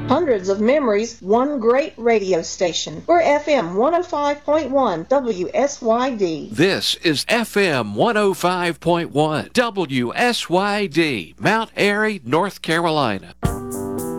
Hundreds of memories, one great radio station. We're FM 105.1 WSYD. This is FM 105.1 WSYD, Mount Airy, North Carolina.